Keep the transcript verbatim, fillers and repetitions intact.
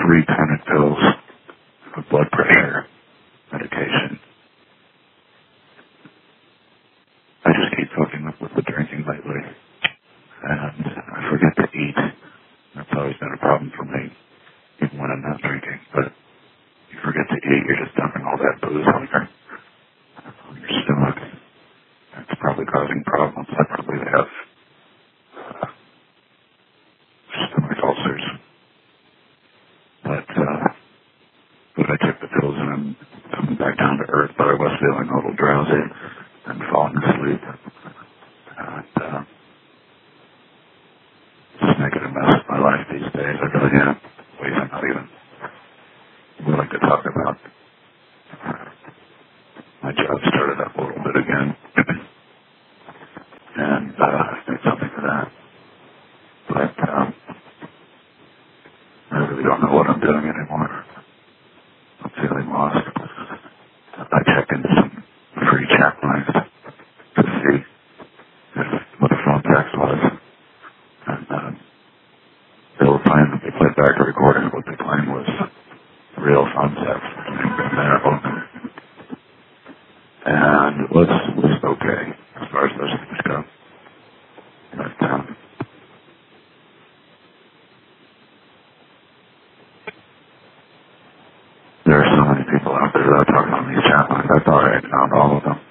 three pounded pills of blood pressure medication. I just keep fucking up with the drinking lately, and I forget to eat. That's always been a problem for me, even when I'm not drinking. But you forget to eat, you're just dumping all that booze on your, on your stomach. That's probably causing problems. I probably have uh, stomach ulcers. But, uh, but I took the pills and I'm coming back down to earth, but I was feeling a little drowsy and falling asleep. And, uh, just making a mess of my life these days. I really am. Ways I'm not even willing to talk about. Uh, my job started up a little bit again. and, uh, did something for that. But, um, I really don't know what I'm doing anymore. I'm feeling lost. I checked into some free chat lines to see if, what the phone text was. And uh, they were playing, they played back a recording of what they claimed was real phone text. And it was, was okay as far as those things go. But, um, there are so many people out there that are talking on these chat lines. I thought I